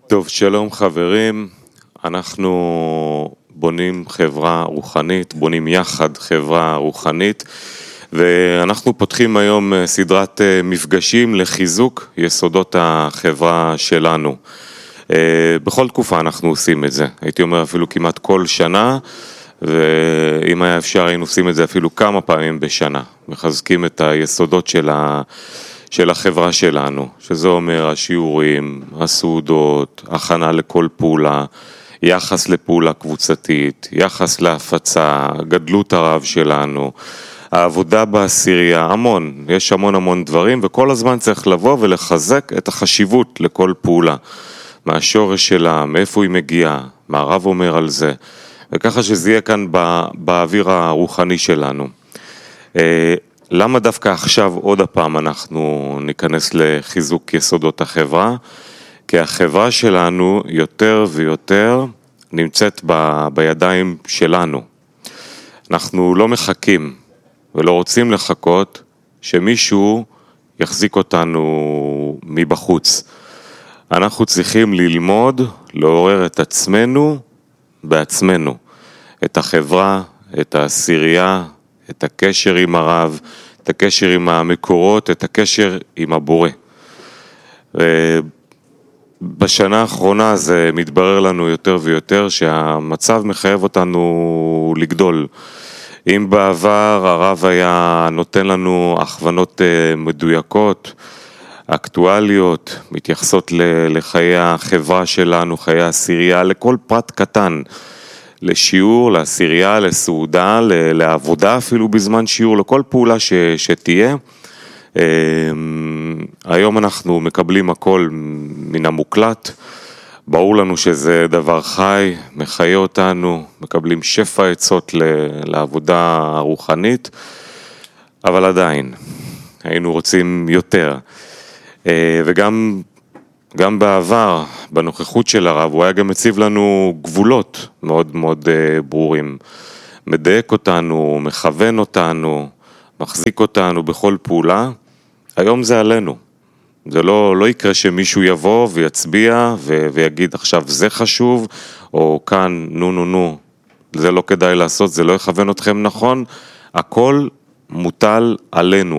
טוב, שלום חברים, אנחנו בונים חברה רוחנית, בונים יחד חברה רוחנית, ואנחנו פותחים היום סדרת מפגשים לחיזוק יסודות החברה שלנו. בכל תקופה אנחנו עושים את זה, הייתי אומר אפילו כמעט כל שנה, ואם היה אפשר היינו עושים את זה אפילו כמה פעמים בשנה, מחזקים את היסודות של החברה שלנו, שזה אומר השיעורים, הסעודות, הכנה לכל פעולה, יחס לפעולה קבוצתית, יחס להפצה, גדלות הרב שלנו, העבודה בעשירייה, המון, יש המון דברים, וכל הזמן צריך לבוא ולחזק את החשיבות לכל פעולה, מהשורש שלה, מאיפה היא מגיעה, מה הרב אומר על זה, וככה שזה יהיה כאן באוויר הרוחני שלנו. למה דווקא עכשיו עוד הפעם אנחנו ניכנס לחיזוק יסודות החברה? כי החברה שלנו יותר ויותר נמצאת בידיים שלנו. אנחנו לא מחכים ולא רוצים לחכות שמישהו יחזיק אותנו מבחוץ. אנחנו צריכים ללמוד, לעורר את עצמנו בעצמנו, את החברה, את העשירייה, את הקשר עם הרב, את הקשר עם המקורות, את הקשר עם הבורא. בשנה האחרונה זה מתברר לנו יותר ויותר שהמצב מחייב אותנו לגדול. אם בעבר הרב היה נותן לנו הכוונות מדויקות, אקטואליות, מתייחסות לחיי החברה שלנו, חיי העשירייה, לכל פרט קטן, לשיעור, לעשירייה, לסעודה, לעבודה אפילו בזמן שיעור, לכל פעולה שתהיה. היום אנחנו מקבלים הכל מן המוקלט, ברור לנו שזה דבר חי, מחיה אותנו, מקבלים שפע עצות לעבודה הרוחנית, אבל עדיין, היינו רוצים יותר. וגם בעבר, בנוכחות של הרב, הוא היה גם מציב לנו גבולות מאוד ברורים. מדייק אותנו, מכוון אותנו, מחזיק אותנו בכל פעולה. היום זה עלינו. זה לא יקרה שמישהו יבוא ויצביע ויגיד עכשיו זה חשוב, או כאן נו, זה לא כדאי לעשות, זה לא יכוון אתכם נכון. הכל מוטל עלינו.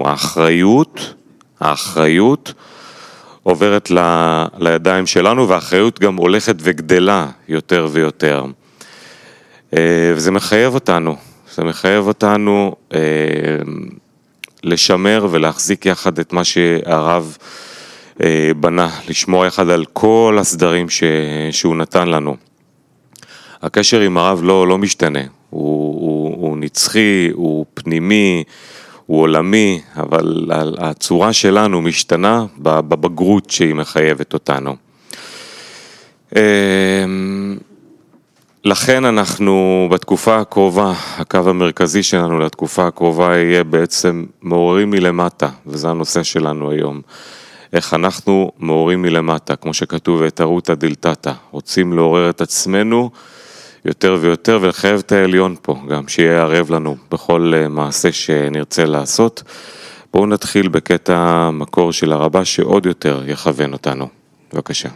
האחריות עוברת לידיים שלנו, והאחריות גם הולכת וגדלה יותר ויותר. וזה מחייב אותנו, לשמר ולהחזיק יחד את מה שהרב בנה, לשמור יחד על כל הסדרים שהוא נתן לנו. הקשר עם הרב לא משתנה, הוא נצחי, הוא פנימי, הוא עולמי, אבל הצורה שלנו משתנה בבגרות שהיא מחייבת אותנו. לכן אנחנו בתקופה הקרובה, הקו המרכזי שלנו לתקופה הקרובה יהיה בעצם מעוררים מלמטה, וזה הנושא שלנו היום. איך אנחנו מעוררים מלמטה, כמו שכתוב את ערותא דלתתא, רוצים לעורר את עצמנו יותר ויותר, ולחייב את העליון פה, גם שיהיה ערב לנו בכל מעשה שנרצה לעשות. בואו נתחיל בקטע מקור של הרבה שעוד יותר יכוון אותנו. בבקשה.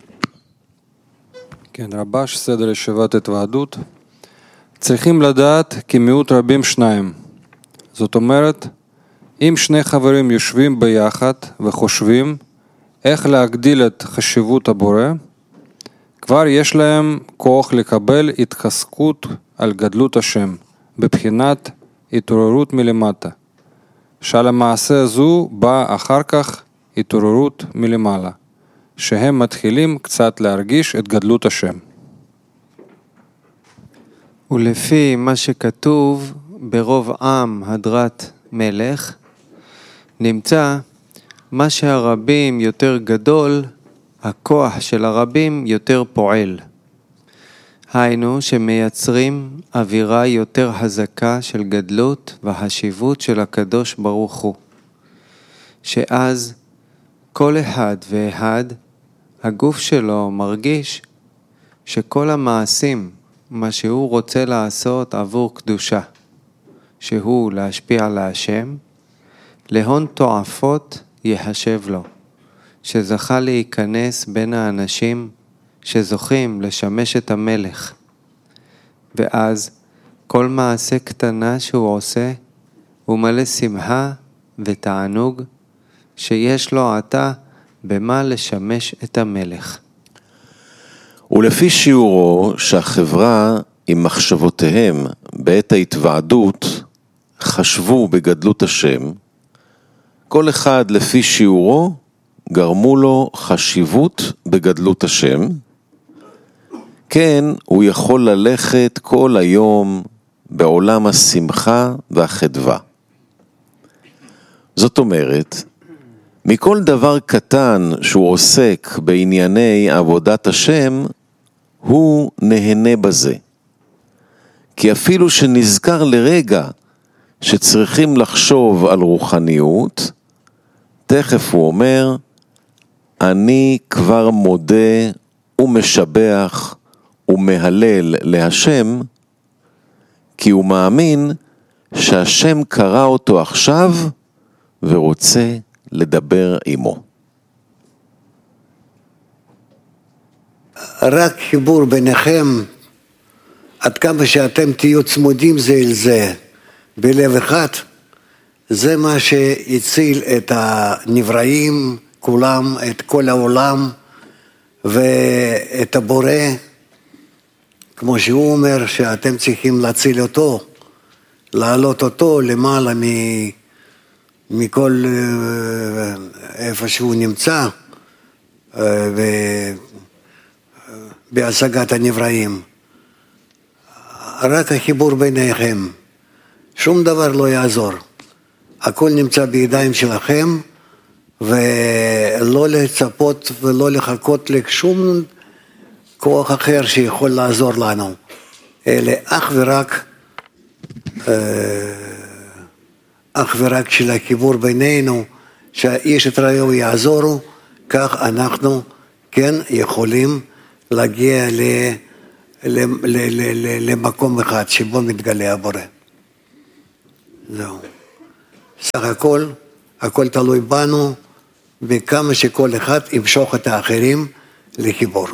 כן, רבש, סדר ישיבת התוועדות. צריכים לדעת כי מיעוט רבים שניים. זאת אומרת, אם שני חברים יושבים ביחד וחושבים איך להגדיל את חשיבות הבורא, כבר יש להם כוח לקבל התחזקות על גדלות השם, בבחינת התעוררות מלמטה. שעל המעשה הזו באה אחר כך התעוררות מלמעלה, שהם מתחילים קצת להרגיש את גדלות השם. ולפי מה שכתוב ברוב עם הדרת מלך, נמצא מה שהרבים יותר גדול, הכוח של הרבים יותר פועל. היינו שמייצרים אווירה יותר חזקה של גדלות והחשיבות של הקדוש ברוך הוא. שאז כל אחד ואחד, הגוף שלו מרגיש שכל המעשים, מה שהוא רוצה לעשות עבור קדושה, שהוא להשפיע על השם, להון תועפות יחשב לו, שזכה להיכנס בין האנשים שזוכים לשמש את המלך. ואז כל מעשה קטנה שהוא עושה הוא מלא שמחה ותענוג שיש לו עתה במה לשמש את המלך. ולפי שיעורו שהחברה עם מחשבותיהם בעת ההתוועדות חשבו בגדלות השם, כל אחד לפי שיעורו גרמו לו חשיבות בגדלות השם, כן הוא יכול ללכת כל היום בעולם השמחה והחדווה. זאת אומרת, מכל דבר קטן שהוא עוסק בענייני עבודת השם, הוא נהנה בזה. כי אפילו שנזכר לרגע שצריכים לחשוב על רוחניות, תכף הוא אומר, אני כבר מודה ומשבח ומהלל להשם, כי הוא מאמין שהשם קרא אותו עכשיו ורוצה לדבר עמו. רק חיבור ביניכם, עד כמה שאתם תהיו צמודים זה אל זה, בלב אחד, זה מה שהציל את הנבראים, כולם, את כל העולם, ואת הבורא, כמו שהוא אומר שאתם צריכים להציל אותו, להעלות אותו למעלה מכל איפה שהוא נמצא, בהשגת הנבראים. רק החיבור ביניכם, שום דבר לא יעזור. הכל נמצא בידיים שלכם, ולא לצפות ולא לחכות לשום כוח אחר שיכול לעזור לנו. אלא אך ורק של החיבור בינינו, שהאיש את רעהו יעזורו, כך אנחנו כן יכולים להגיע למקום אחד שבו מתגלה הבורא. זהו. סך הכל תלוי בנו, וכמה שכל אחד ימשוך את האחרים לחיבור.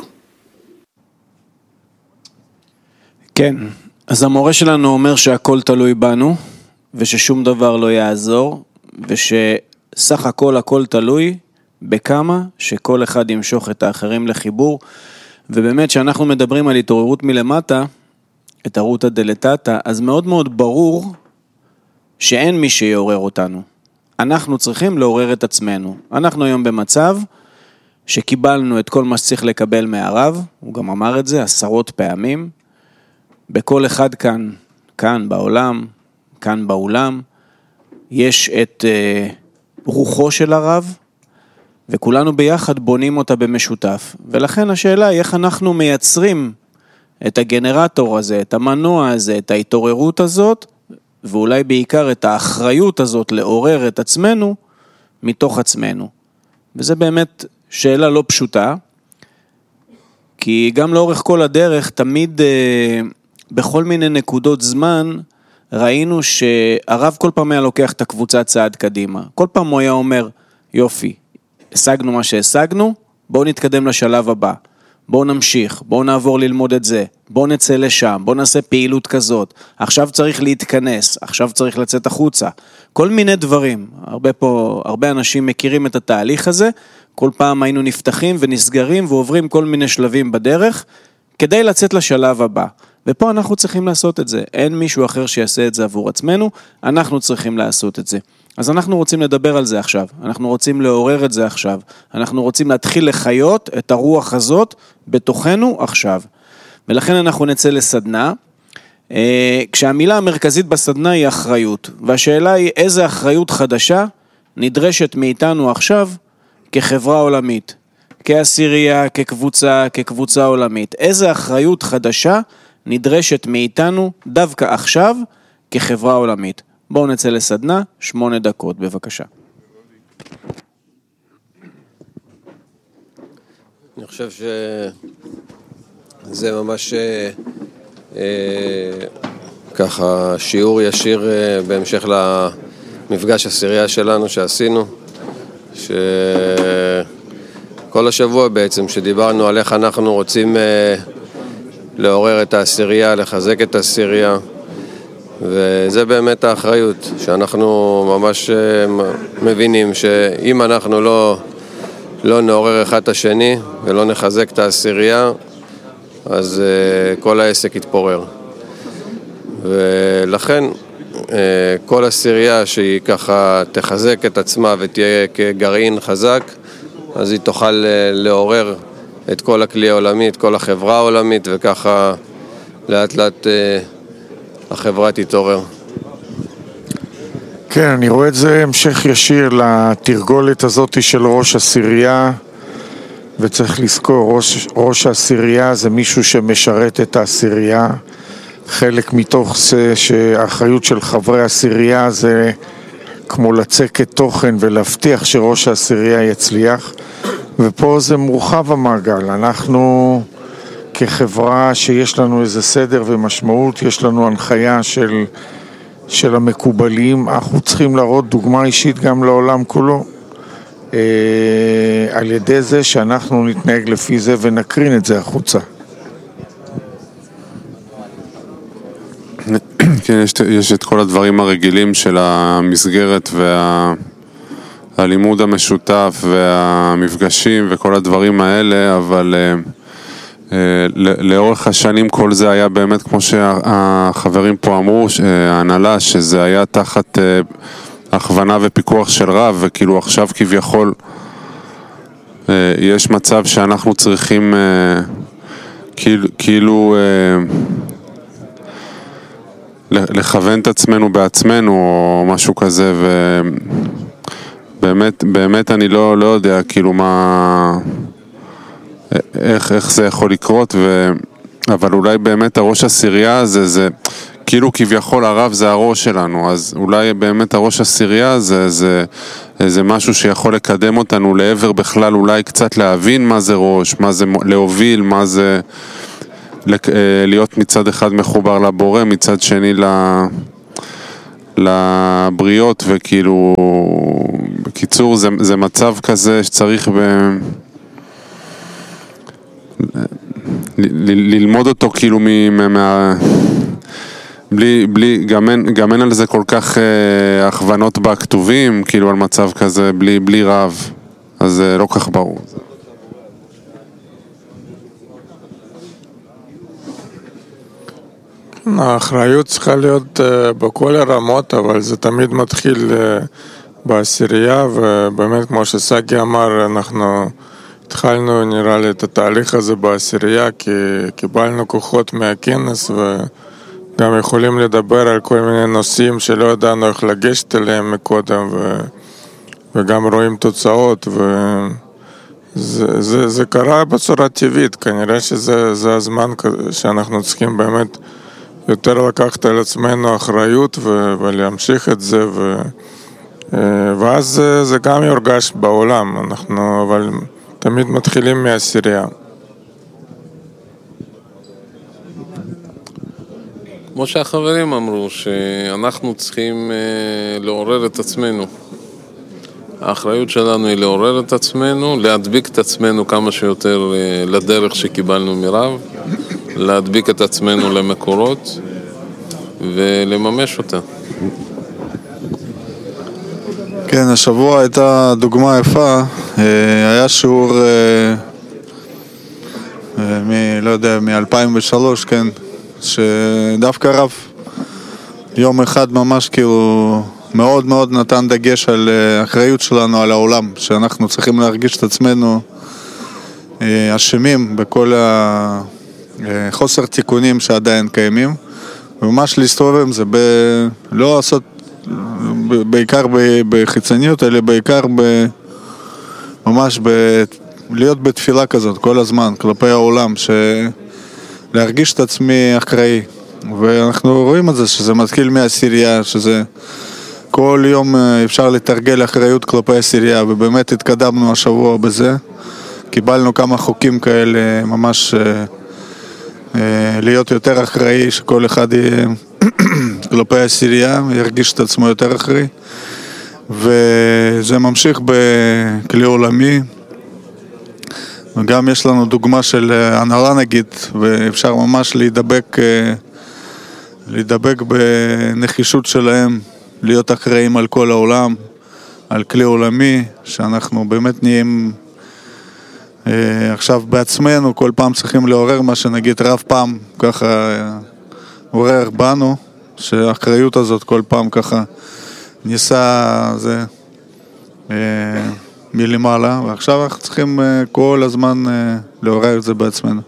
כן, אז המורה שלנו אומר שהכל תלוי בנו, וששום דבר לא יעזור, ושסך הכל תלוי בכמה שכל אחד ימשוך את האחרים לחיבור, ובאמת שאנחנו מדברים על התעוררות מלמטה, את הרותא דלתתא, אז מאוד מאוד ברור שאין מי שיעורר אותנו. אנחנו צריכים לעורר את עצמנו. אנחנו היום במצב שקיבלנו את כל מה שצריך לקבל מהרב, הוא גם אמר את זה עשרות פעמים, בכל אחד כאן בעולם, כאן באולם, יש את רוחו של הרב, וכולנו ביחד בונים אותה במשותף. ולכן השאלה היא איך אנחנו מייצרים את הגנרטור הזה, את המנוע הזה, את ההתעוררות הזאת, ואולי בעיקר את האחריות הזאת לעורר את עצמנו מתוך עצמנו. וזה באמת שאלה לא פשוטה, כי גם לאורך כל הדרך תמיד בכל מיני נקודות זמן ראינו שהרב כל פעם היה לוקח את הקבוצה צעד קדימה. כל פעם הוא היה אומר, יופי, השגנו מה שהשגנו, בואו נתקדם לשלב הבא. בואו נמשיך, בואו נעבור ללמוד את זה, בואו נצא לשם, בואו נעשה פעילות כזאת, עכשיו צריך להתכנס, עכשיו צריך לצאת החוצה, כל מיני דברים, הרבה אנשים מכירים את התהליך הזה, כל פעם היינו נפתחים ונסגרים ועוברים כל מיני שלבים בדרך, כדי לצאת לשלב הבא, ופה אנחנו צריכים לעשות את זה, אין מישהו אחר שיעשה את זה עבור עצמנו, אנחנו צריכים לעשות את זה. אז אנחנו רוצים לדבר על זה עכשיו, אנחנו רוצים לעורר את זה עכשיו, אנחנו רוצים להתחיל לחיות את הרוח הזאת בתוכנו עכשיו. ולכן אנחנו נצא לסדנה, כשהמילה המרכזית בסדנה היא אחריות, והשאלה היא איזה אחריות חדשה נדרשת מאיתנו עכשיו כחברה עולמית, כעשירייה, כקבוצה עולמית. איזה אחריות חדשה נדרשת מאיתנו דווקא עכשיו כחברה עולמית. בואו נצא לסדנה, 8 דקות, בבקשה. אני חושב שזה ממש ככה שיעור ישיר בהמשך למפגש עשירייה שלנו שעשינו, שכל כל השבוע בעצם, שדיברנו על איך אנחנו רוצים לעורר את העשירייה, לחזק את העשירייה, וזה באמת האחריות, שאנחנו ממש מבינים שאם אנחנו לא נעורר אחד את השני ולא נחזק את העשירייה, אז כל העסק יתפורר. ולכן כל עשירייה שהיא ככה תחזק את עצמה ותהיה כגרעין חזק, אז היא תוכל לעורר את כל הכלי העולמי, את כל החברה העולמית, וככה לאט לאט החברה תתעורר. כן, אני רואה את זה המשך ישיר לתרגולת הזאת של ראש עשירייה, וצריך לזכור, ראש העשירייה זה מישהו שמשרת את העשירייה. חלק מתוך זה שהאחריות של חברי העשירייה זה כמו לצקת תוכן ולהבטיח שראש העשירייה יצליח, ופה זה מורחב המעגל. אנחנו כחברה שיש לנו איזה סדר ומשמעות, יש לנו הנחיה של המקובלים, אנחנו צריכים להראות דוגמה אישית גם לעולם כולו, על ידי זה שאנחנו נתנהג לפי זה ונקרין את זה החוצה. כן, יש את כל הדברים הרגילים של המסגרת והלימוד המשותף והמפגשים וכל הדברים האלה, אבל לאורך השנים כל זה היה באמת, כמו שהחברים פה אמרו, ההנהלה, שזה היה תחת הכוונה ופיקוח של רב, וכאילו עכשיו כביכול יש מצב שאנחנו צריכים כאילו לכוון את עצמנו בעצמנו או משהו כזה, ובאמת אני לא יודע כאילו איך זה יכול לקרות, אבל אולי באמת הראש עשירייה זה כאילו כביכול הרב זה הראש שלנו, אז אולי באמת הראש עשירייה זה משהו שיכול לקדם אותנו לעבר בכלל, אולי קצת להבין מה זה ראש, מה זה להוביל, מה זה להיות מצד אחד מחובר לבורא, מצד שני לבריות, וכאילו בקיצור זה מצב כזה שצריך ללמוד אותו כאילו גם אין על זה כל כך הכוונות בכתובים, כאילו על מצב כזה בלי רב, אז זה לא כך ברור. האחריות צריכה להיות בכל הרמות, אבל זה תמיד מתחיל בעשירייה, ובאמת כמו שסגי אמר, אנחנו התחלנו נראה לי את התהליך הזה בעשירייה, כי קיבלנו כוחות מהכנס וגם יכולים לדבר על כל מיני נושאים שלא ידענו איך לגשת אליהם מקודם, וגם רואים תוצאות, זה קרה בצורה טבעית. כנראה שזה הזמן שאנחנו צריכים באמת יותר לקחת על עצמנו אחריות ולהמשיך את זה, ואז זה גם יורגש בעולם. אבל תמיד מתחילים מהעשירייה. כמו שהחברים אמרו, שאנחנו צריכים לעורר את עצמנו. האחריות שלנו היא לעורר את עצמנו, להדביק את עצמנו כמה שיותר לדרך שקיבלנו מרב, להדביק את עצמנו למקורות ולממש אותה. כן, השבוע הייתה דוגמה יפה, היה שיעור לא יודע, מ-2003, כן, שדווקא רב יום אחד ממש כאילו מאוד מאוד נתן דגש על האחריות שלנו על העולם, שאנחנו צריכים להרגיש את עצמנו אשמים בכל החוסר תיקונים שעדיין קיימים, וממש להסתובב עם זה, לא לעשות בעיקר בחיצוניות, אלא בעיקר ממש להיות בתפילה כזאת כל הזמן כלפי העולם, להרגיש את עצמי אחראי. ואנחנו רואים את זה, שזה מתחיל מהעשירייה, שזה כל יום אפשר לתרגל אחריות כלפי העשירייה, ובאמת התקדמנו השבוע בזה. קיבלנו כמה חוקים כאלה, ממש להיות יותר אחראי, שכל אחד יהיה כלפי העשירייה, ירגיש את עצמו יותר אחראי. וזה ממשיך בכלי עולמי. וגם יש לנו דוגמה של הנהלה נגיד, ואפשר ממש להידבק בנחישות שלהם, להיות אחראים על כל העולם, על כלי עולמי, שאנחנו באמת נהיים עכשיו בעצמנו, כל פעם צריכים לעורר מה שנגיד רב פעם ככה עורר בנו, שהאחריות הזאת כל פעם ככה ניסה זה מלמעלה, ועכשיו אנחנו צריכים כל הזמן לעורר את זה בעצמנו.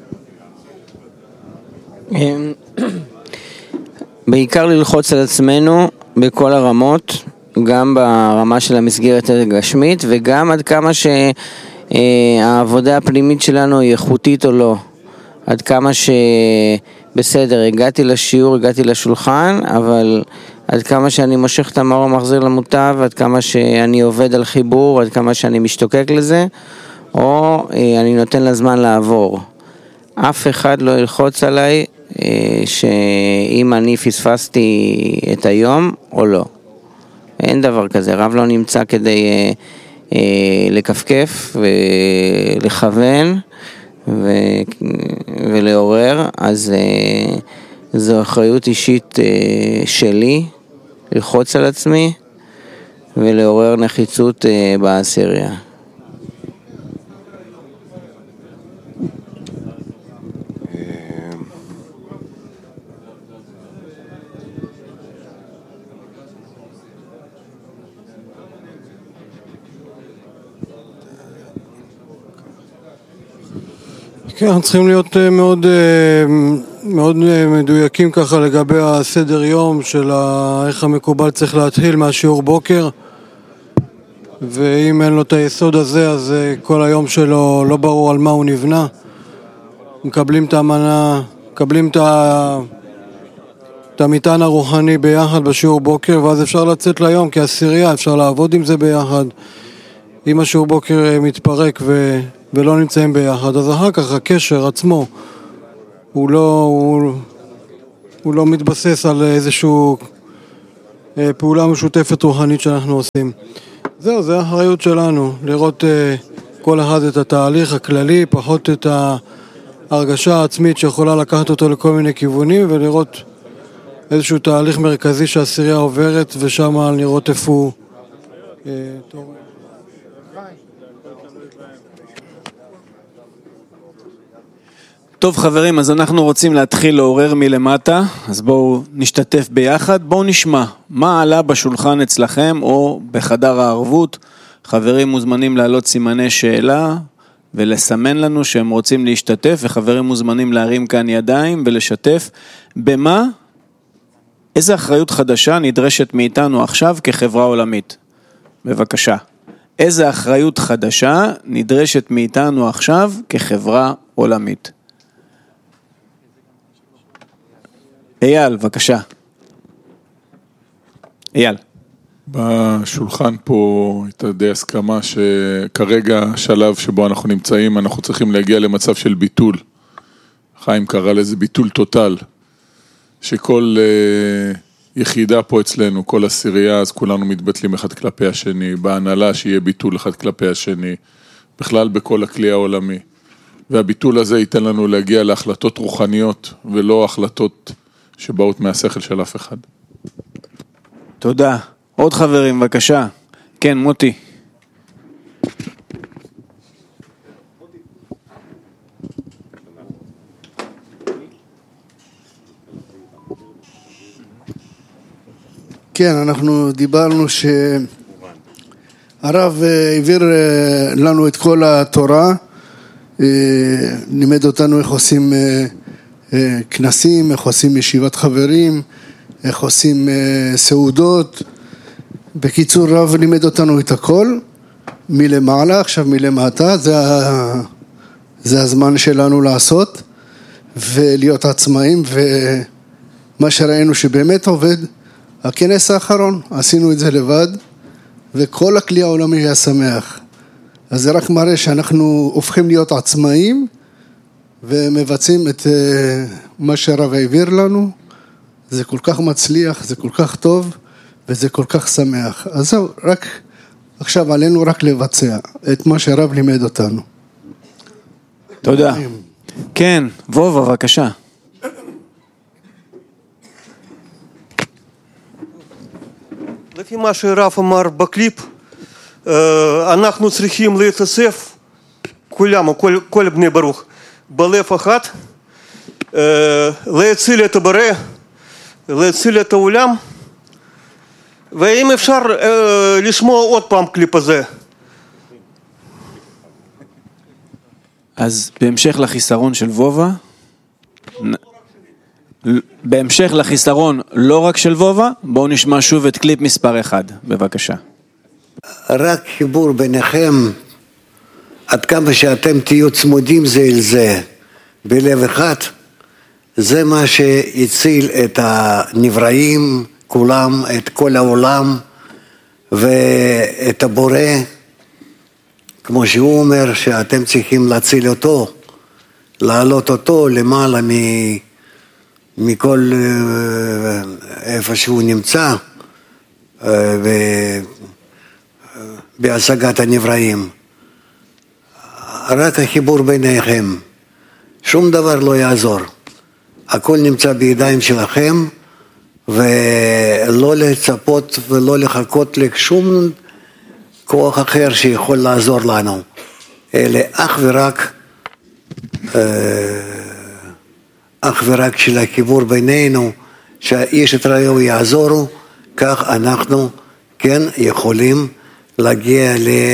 בעיקר ללחוץ על עצמנו בכל הרמות, גם ברמה של המסגרת הגשמית וגם עד כמה שהעבודה הפנימית שלנו היא איכותית או לא, עד כמה שבסדר, הגעתי לשיעור, הגעתי לשולחן, אבל עד כמה שאני מושך את המאור המחזיר למוטב, עד כמה שאני עובד על חיבור, עד כמה שאני משתוקק לזה, או אני נותן לזמן לעבור. אף אחד לא ילחוץ עליי שאם אני פספסתי את היום או לא. אין דבר כזה, רב לא נמצא כדי לקפקף ולכוון ולעורר, אז זו אחריות אישית שלי ללחוץ על עצמי ולעורר נחיצות בעשירייה. כן, אנחנו צריכים להיות מאוד מדויקים ככה לגבי הסדר יום של איך המקובל צריך להתחיל מהשיעור בוקר, ואם אין לו את היסוד הזה אז כל היום שלו לא ברור על מה הוא נבנה. מקבלים את המנה, מקבלים את המטען הרוחני ביחד בשיעור בוקר, ואז אפשר לצאת ליום כעשירייה, אפשר לעבוד עם זה ביחד. אם השיעור בוקר מתפרק ולא נמצאים ביחד, אז אחר כך הקשר עצמו הוא לא מתבסס על איזשהו פעולה משותפת רוחנית שאנחנו עושים. זהו, זה האחריות שלנו, לראות כל אחד את התהליך הכללי, פחות את ההרגשה העצמית שיכולה לקחת אותו לכל מיני כיוונים, ולראות איזשהו תהליך מרכזי שהעשירייה עוברת, ושם לראות איפה הוא טוב חברים, אז אנחנו רוצים להתחיל לעורר מלמטה, אז בואו נשתתף ביחד, בואו נשמע מה עלה בשולחן אצלכם או בחדר הערבות. חברים מוזמנים להעלות סימני שאלה ולסמן לנו שהם רוצים להשתתף, וחברים מוזמנים להרים כאן ידיים ולשתף במה, איזה אחריות חדשה נדרשת מאיתנו עכשיו כחברה עולמית. בבקשה, איזה אחריות חדשה נדרשת מאיתנו עכשיו כחברה עולמית. אייל, בבקשה. אייל. בשולחן פה הייתה די הסכמה שכרגע השלב שבו אנחנו נמצאים, אנחנו צריכים להגיע למצב של ביטול. חיים קרא לזה ביטול טוטל. שכל יחידה פה אצלנו, כל עשירייה, אז כולנו מתבטלים אחד כלפי השני, בהנהלה שיהיה ביטול אחד כלפי השני, בכלל בכל הכלי העולמי. והביטול הזה ייתן לנו להגיע להחלטות רוחניות, ולא החלטות שבאות מהשכל של אף אחד. תודה. עוד חברים, בבקשה. כן, מוטי. כן, אנחנו דיברנו שהרב העביר לנו את כל התורה, לימד אותנו איך עושים כנסים, איך עושים ישיבת חברים, איך עושים סעודות. בקיצור, רב לימד אותנו את הכל, מלמעלה, עכשיו מלמטה, זה הזמן שלנו לעשות ולהיות עצמאים, ומה שראינו שבאמת עובד, הכנס האחרון, עשינו את זה לבד, וכל הכלי העולמי היה שמח. אז זה רק מראה שאנחנו הופכים להיות עצמאים, ומבצעים את מה שהרב העביר לנו. זה כל כך מצליח, זה כל כך טוב, וזה כל כך שמח. אז זהו, רק עכשיו עלינו רק לבצע את מה שהרב לימד אותנו. תודה. כן, וובה, בבקשה. לפי מה שהרב אמר בקליפ, אנחנו צריכים להתאסף, כולם, כל בני ברוך, בלב אחד, להציל את הבורא, להציל את העולם, ואם אפשר לשמוע עוד פעם קליפ הזה. אז בהמשך לחיסרון של וובה, בהמשך לחיסרון לא רק של וובה, בואו נשמע שוב את קליפ מספר 1, בבקשה. רק חיבור ביניכם, עד כמה שאתם תהיו צמודים זה אל זה, בלב אחד, זה מה שהציל את הנבראים, כולם, את כל העולם, ואת הבורא, כמו שהוא אומר, שאתם צריכים להציל אותו, להעלות אותו למעלה מכל איפה שהוא נמצא, בהשגת הנבראים. רק החיבור ביניכם, שום דבר לא יעזור. הכל נמצא בידיים שלכם, ולא לצפות ולא לחכות לשום כוח אחר שיכול לעזור לנו, אלא אך ורק של החיבור בינינו, שהאיש את רעהו יעזורו, כך אנחנו כן יכולים להגיע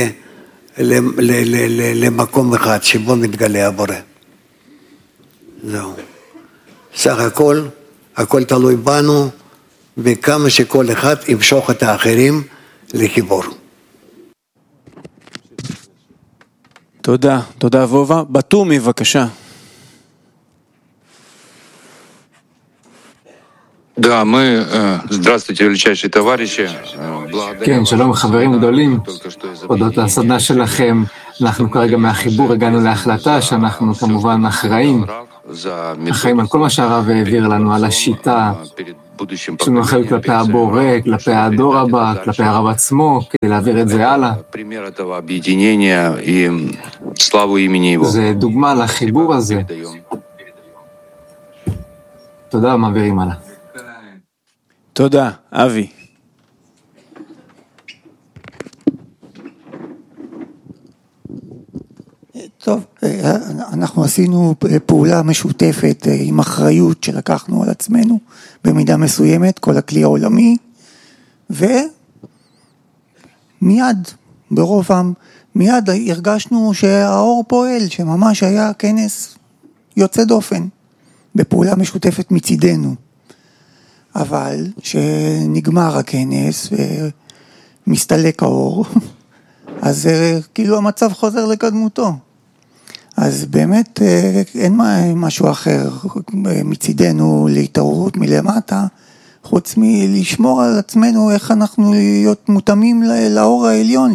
למקום אחד שבו מתגלה הבורא. זהו. סך הכל תלוי בנו, וכמה שכל אחד ימשוך את האחרים לחיבור. תודה, תודה וובה. בתומי, בבקשה. Да, мы, здравствуйте, величайшие товарищи. כן, שלום חברים גדולים, הודות לסדנה שלכם, אנחנו כרגע מהחיבור הגענו להחלטה שאנחנו כמובן אחראים על כל מה שהרב העביר לנו, על השיטה, יש לנו אחריות כלפי הבורא, כלפי הדור הבא, כלפי הרב עצמו, כדי להעביר את זה הלאה. זה דוגמה לחיבור הזה. תודה, מעבירים הלאה. תודה, אבי. טוב, אנחנו עשינו פעולה משותפת עם אחריות שלקחנו על עצמנו במידה מסוימת, כל הכלי העולמי, ומיד, ברובם, מיד הרגשנו שהאור פועל, שממש היה כנס יוצא דופן, בפעולה משותפת מצידנו. אבל שנגמר הכנס ומסתלק האור, אז כאילו המצב חוזר לקדמותו. אז באמת אין משהו אחר מצידנו להתעוררות מלמטה, חוץ מלשמור על עצמנו איך אנחנו להיות מותאמים לאור העליון,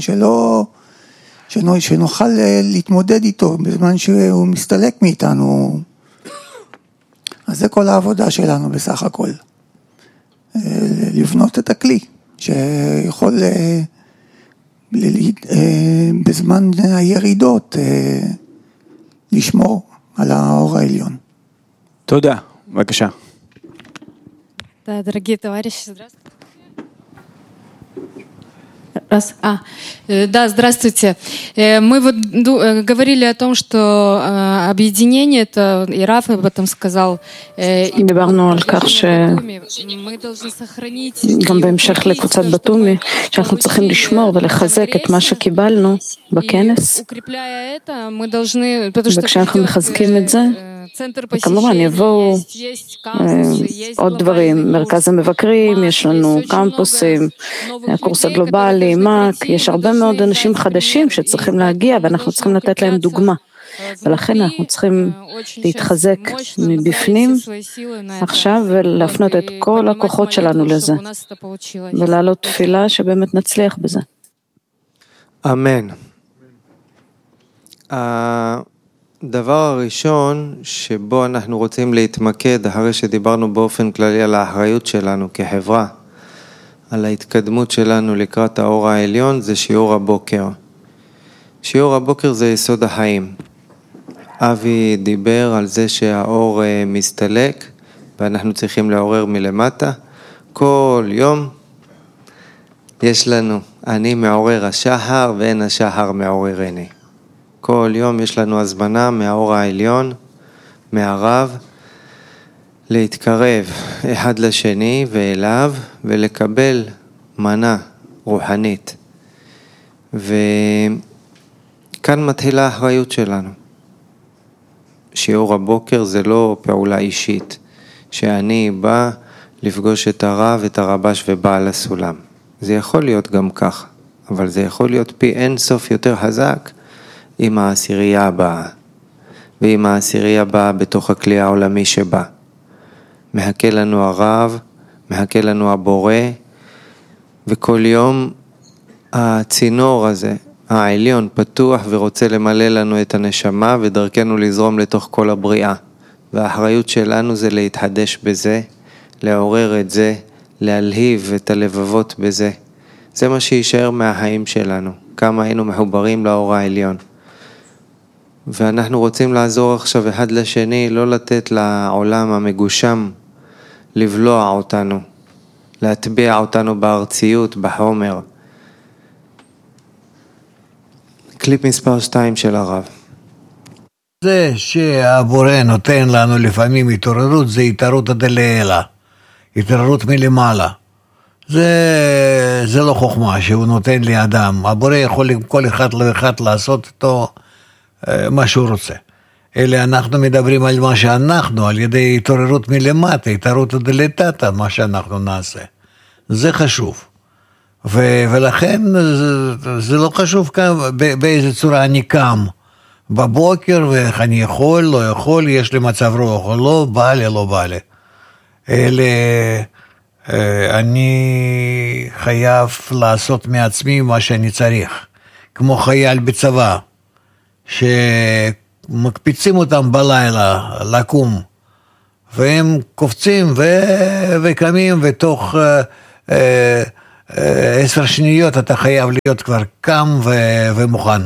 שנוכל להתמודד איתו בזמן שהוא מסתלק מאיתנו. אז זה כל העבודה שלנו בסך הכל. לבנות את הכלי שיכול בזמן הירידות לשמור על האור העליון. תודה, בבקשה. Да, дорогие товарищи, здравствуйте. Да, здравствуйте. Мы вот говорили о том, что объединение, это и Раф об этом сказал. דיברנו על כך שגם בהמשך לקבוצת בתומי, שאנחנו צריכים לשמור ולחזק את מה שקיבלנו בכנס, וכשאנחנו מחזקים את זה, וכמובן יבואו עוד דברים, מרכז המבקרים, יש לנו קמפוסים, הקורס הגלובלי, מאק, יש הרבה מאוד אנשים חדשים שצריכים להגיע ואנחנו צריכים לתת להם דוגמה. ולכן אנחנו צריכים להתחזק מבפנים עכשיו ולהפנות את כל הכוחות שלנו לזה. ולעלות תפילה שבאמת נצליח בזה. אמן. הדבר הראשון שבו אנחנו רוצים להתמקד, אחרי שדיברנו באופן כללי על האחריות שלנו כחברה, על ההתקדמות שלנו לקראת האור העליון, זה שיעור הבוקר. שיעור הבוקר זה יסוד החיים. אבי דיבר על זה שהאור מסתלק ואנחנו צריכים לעורר מלמטה. כל יום יש לנו, אני מעורר השחר ואין השחר מעוררני. כל יום יש לנו הזמנה מהאור העליון, מהרב, להתקרב אחד לשני ואליו ולקבל מנה רוחנית. וכאן מתחילה האחריות שלנו. שיעור הבוקר זה לא פעולה אישית, שאני בא לפגוש את הרב, את הרבש ובעל הסולם. זה יכול להיות גם כך, אבל זה יכול להיות פי אין סוף יותר חזק עם העשירייה הבאה, ועם העשירייה הבאה בתוך הכלי העולמי שבא. מחכה לנו הרב, מחכה לנו הבורא, וכל יום הצינור הזה, העליון, פתוח ורוצה למלא לנו את הנשמה ודרכנו לזרום לתוך כל הבריאה. והאחריות שלנו זה להתחדש בזה, לעורר את זה, להלהיב את הלבבות בזה. זה מה שישאר מהחיים שלנו, כמה היינו מחוברים לאור העליון. ואנחנו רוצים לעזור עכשיו אחד לשני, לא לתת לעולם המגושם לבלוע אותנו, להטביע אותנו בארציות, בחומר. קליפ מספר 2 של הרב. זה שהבורא נותן לנו לפעמים התעוררות, זה התעוררות דלעילה, התעוררות מלמעלה. זה לא חוכמה שהוא נותן לאדם. הבורא יכול כל אחד לאחד לעשות אותו מה שהוא רוצה. אלא אנחנו מדברים על מה שאנחנו, על ידי התעוררות מלמטה, התעוררות דלתתא, מה שאנחנו נעשה. זה חשוב. ולכן זה לא חשוב באיזה צורה אני קם בבוקר, ואיך אני יכול, לא יכול, יש לי מצב רוח או לא, בא לי, לא בא לי. אלא אני חייב לעשות מעצמי מה שאני צריך. כמו חייל בצבא, שמקפיצים אותם בלילה לקום, והם קופצים וקמים, ותוך 10 שניות אתה חייב להיות כבר קם ומוכן.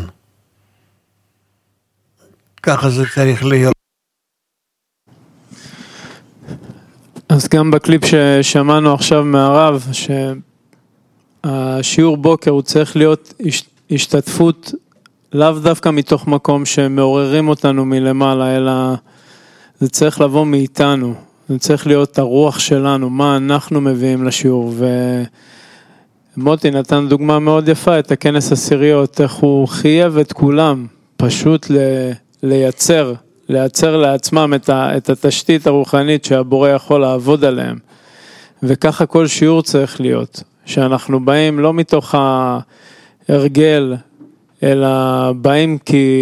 ככה זה צריך להיות. אז גם בקליפ ששמענו עכשיו מהרב, שהשיעור בוקר הוא צריך להיות השתתפות לאו דווקא מתוך מקום שמעוררים אותנו מלמעלה, אלא זה צריך לבוא מאיתנו, זה צריך להיות הרוח שלנו, מה אנחנו מביאים לשיעור. ומוטי נתן דוגמה מאוד יפה, את הכנס עשיריות, איך הוא חייב את כולם, פשוט לייצר לעצמם את התשתית הרוחנית שהבורא יכול לעבוד עליהם. וככה כל שיעור צריך להיות, שאנחנו באים לא מתוך ההרגל, אלא באים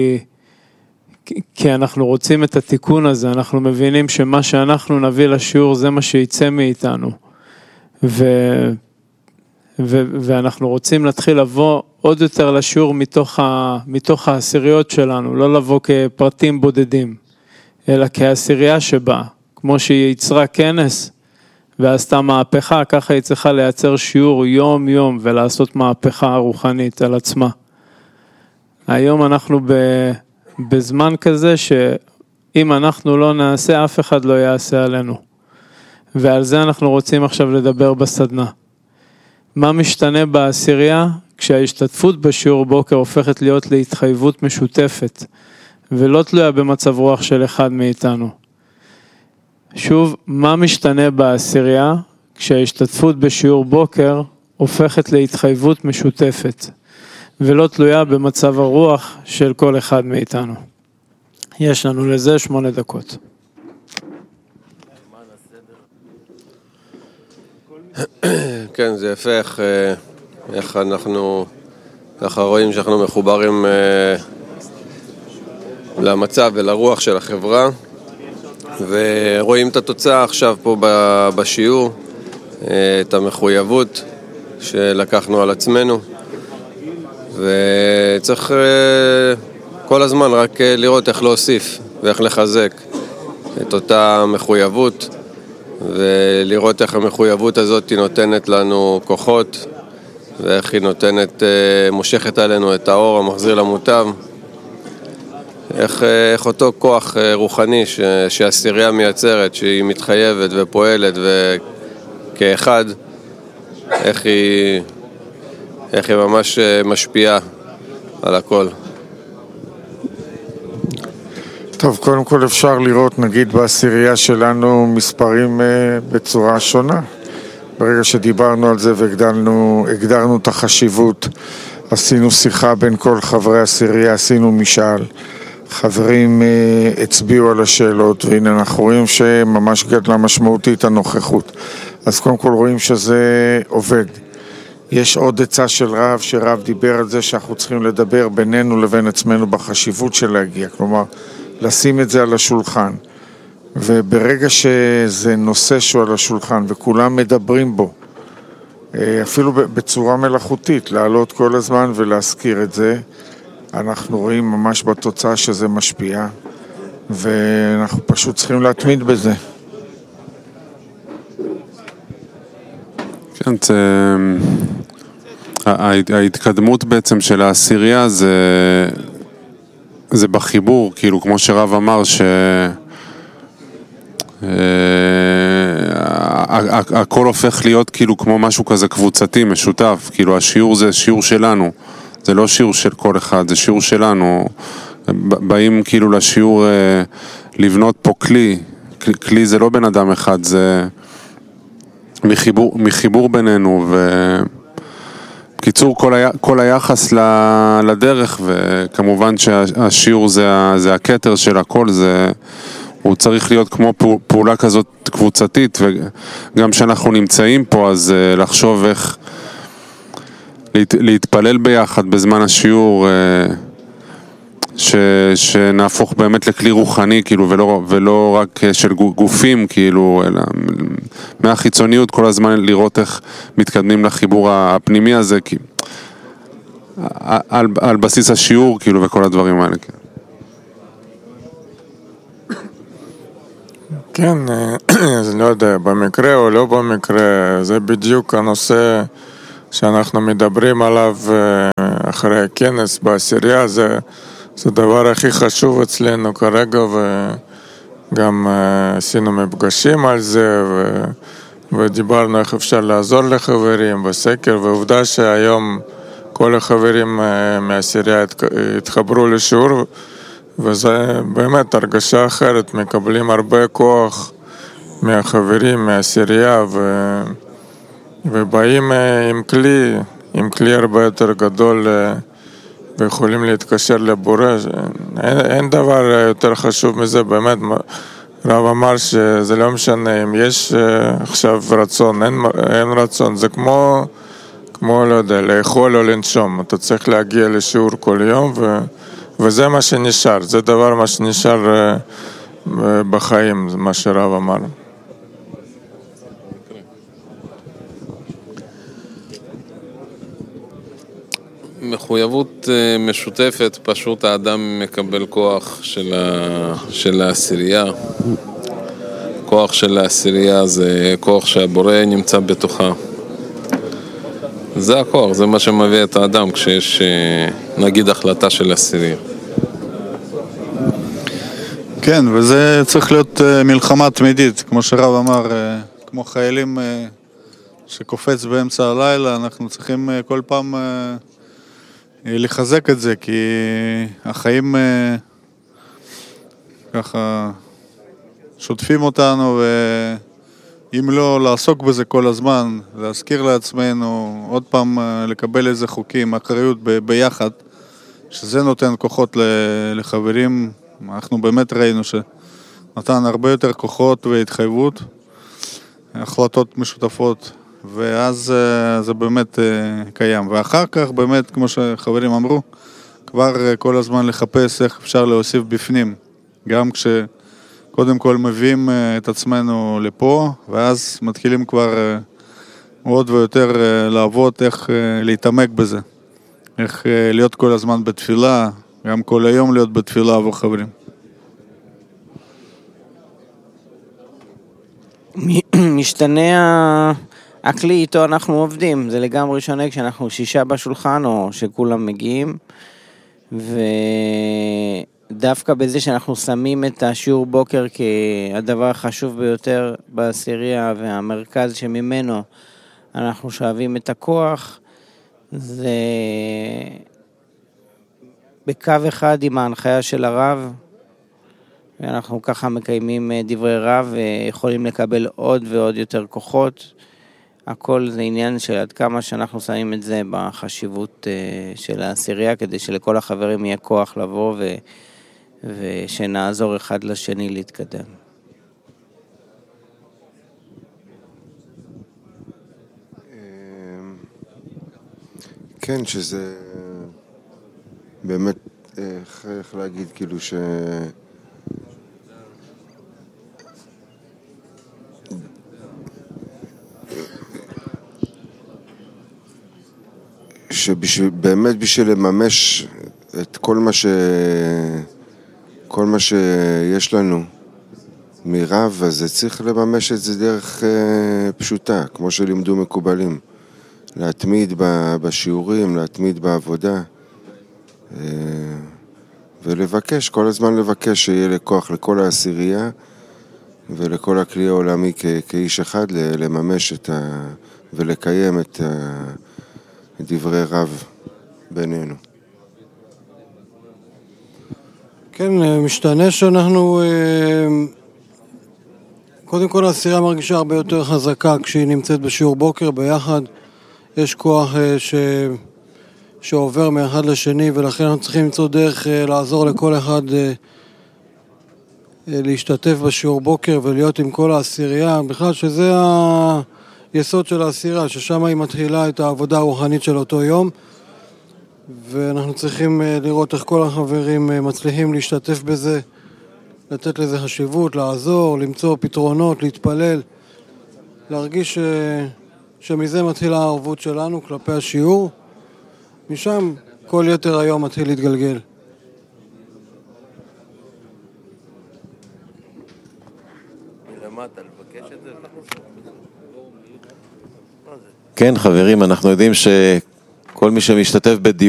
כי אנחנו רוצים את התיקון הזה, אנחנו מבינים שמה שאנחנו נביא לשיעור זה מה שיצא מאיתנו. ואנחנו רוצים להתחיל לבוא עוד יותר לשיעור מתוך העשיריות שלנו, לא לבוא כפרטים בודדים, אלא כעשירייה שבאה, כמו שהיא יצרה כנס ועשתה מהפכה, ככה היא צריכה לייצר שיעור יום יום ולעשות מהפכה רוחנית על עצמה. היום אנחנו בזמן כזה שאם אנחנו לא נעשה, אף אחד לא יעשה עלינו. ועל זה אנחנו רוצים עכשיו לדבר בסדנה. מה משתנה בעשירייה כשההשתתפות בשיעור בוקר הופכת להיות להתחייבות משותפת, ולא תלויה במצב רוח של אחד מאיתנו. שוב, מה משתנה בעשירייה כשההשתתפות בשיעור בוקר הופכת להתחייבות משותפת, ולא תלויה במצב הרוח של כל אחד מאיתנו. יש לנו לזה 8 דקות. כן, זה יפה איך אנחנו רואים שאנחנו מחוברים למצב ולרוח של החברה, ורואים את התוצאה עכשיו פה בשיעור, את המחויבות שלקחנו על עצמנו, וצריך כל הזמן רק לראות איך להוסיף ואיך לחזק את אותה מחויבות, ולראות איך המחויבות הזאת נותנת לנו כוחות, ואיך היא מושכת עלינו את האור המחזיר למוטב. איך אותו כוח רוחני שהעשירייה מייצרת, שהיא מתחייבת ופועלת וכאחד, איך היא ממש משפיעה על הכל. טוב, קודם כל אפשר לראות, נגיד בעשירייה שלנו מספרים בצורה שונה. ברגע שדיברנו על זה והגדרנו את החשיבות, עשינו שיחה בין כל חברי העשירייה, עשינו משאל. חברים הצביעו על השאלות, והנה אנחנו רואים שממש גדלה משמעותית הנוכחות. אז קודם כל רואים שזה עובד. יש עוד עצה של רב, שרב דיבר על זה שאנחנו צריכים לדבר בינינו לבין עצמנו בחשיבות של להגיע. כלומר, לשים את זה על השולחן. וברגע שזה נושא שהוא על השולחן וכולם מדברים בו, אפילו בצורה מלאכותית, לעלות כל הזמן ולהזכיר את זה, אנחנו רואים ממש בתוצאה שזה משפיע, ואנחנו פשוט צריכים להתמיד בזה. כן, ההתקדמות בעצם של העשירייה זה בחיבור, כאילו כמו שרב אמר הכל הופך להיות כאילו כמו משהו כזה קבוצתי, משותף, כאילו השיעור זה שיעור שלנו, זה לא שיעור של כל אחד, זה שיעור שלנו, באים כאילו לשיעור לבנות פה כלי זה לא בן אדם אחד, זה מחיבור בינינו, בקיצור כל היחס לדרך, וכמובן שהשיעור זה הכתר של הכל, הוא צריך להיות כמו פעולה כזאת קבוצתית, וגם שאנחנו נמצאים פה, אז לחשוב איך להתפלל ביחד בזמן השיעור, שנהפוך באמת לכלי רוחני, כאילו, ולא רק של גופים, כאילו, אלא מהחיצוניות כל הזמן לראות איך מתקדמים לחיבור הפנימי הזה, כי על בסיס השיעור, כאילו, וכל הדברים האלה. כן, אז לא יודע, במקרה או לא במקרה, זה בדיוק הנושא שאנחנו מדברים עליו אחרי הכנס בעשירייה, זה הדבר הכי חשוב אצלנו כרגע, וגם עשינו מפגשים על זה, ודיברנו איך אפשר לעזור לחברים בסקר, ועובדה שהיום כל החברים מהעשירייה התחברו לשיעור, וזה באמת הרגשה אחרת, מקבלים הרבה כוח מהחברים, מהעשירייה, ובאים עם כלי הרבה יותר גדול, ויכולים להתקשר לבורא. אין דבר יותר חשוב מזה, באמת. רב אמר שזה לא משנה אם יש עכשיו רצון, אין רצון, זה כמו לא יודע, לאכול או לנשום. אתה צריך להגיע לשיעור כל יום, וזה מה שנשאר, זה דבר מה שנשאר בחיים, מה שרב אמר. מחויבות משותפת, פשוט האדם מקבל כוח של העשירייה. כוח של העשירייה זה כוח שהבורא נמצא בתוכה. זה הכוח, זה מה שמביא את האדם כשיש נגיד החלטה של עשירייה. כן, וזה צריך להיות מלחמה תמידית, כמו שרב אמר, כמו חיילים שקופץ באמצע הלילה, אנחנו צריכים כל פעם לחזק את זה, כי החיים ככה שוטפים אותנו, ואם לא לעסוק בזה כל הזמן, להזכיר לעצמנו, עוד פעם לקבל איזה חוקים, אחריות ביחד, שזה נותן כוחות לחברים. אנחנו באמת ראינו שנתן הרבה יותר כוחות והתחייבות, החלטות משותפות, ואז זה באמת קיים. ואחר כך באמת, כמו שחברים אמרו, כבר כל הזמן לחפש איך אפשר להוסיף בפנים, גם כשקודם כל מביאים את עצמנו לפה, ואז מתחילים כבר עוד ויותר לעבוד איך להתעמק בזה, איך להיות כל הזמן בתפילה, גם כל היום להיות בתפילה עבור חברים. משתנה הכלי איתו אנחנו עובדים, זה לגמרי שונה כשאנחנו 6 בשולחן או שכולם מגיעים, דווקא בזה שאנחנו שמים את השיעור בוקר כהדבר החשוב ביותר בעשירייה והמרכז שממנו אנחנו שואבים את הכוח, זה בקו אחד עם ההנחיה של הרב, ואנחנו ככה מקיימים דברי רב ויכולים לקבל עוד ועוד יותר כוחות. הכל זה עניין של עד כמה שאנחנו שמים את זה בחשיבות של העשירייה, כדי שלכל החברים יהיה כוח לבוא ושנעזור אחד לשני להתקדם. כן, שזה באמת, איך להגיד, כאילו שבאמת בשביל לממש את כל מה שיש לנו מרב, אז זה צריך לממש את זה דרך פשוטה, כמו שלימדו מקובלים. להתמיד בשיעורים, להתמיד בעבודה, ולבקש, כל הזמן לבקש שיהיה לכוח לכל העשירייה ולכל הכלי העולמי כאיש אחד לממש ולקיים את דברי רב בינינו. כן, משתנה שאנחנו, קודם כל העשירייה מרגישה הרבה יותר חזקה כשהיא נמצאת בשיעור בוקר ביחד. יש כוח שעובר מאחד לשני, ולכן אנחנו צריכים למצוא דרך לעזור לכל אחד להשתתף בשיעור בוקר ולהיות עם כל העשירייה. בכלל שזה היסוד של העשירייה, ששם היא מתחילה את העבודה הרוחנית של אותו יום, ואנחנו צריכים לראות איך כל החברים מצליחים להשתתף בזה, לתת לזה חשיבות, לעזור, למצוא פתרונות, להתפלל, להרגיש שמזה מתחילה הערבות שלנו כלפי השיעור, משם כל יתר היום מתחיל להתגלגל. כן, חברים, אנחנו יודעים שכל מי שמשתתף בדיון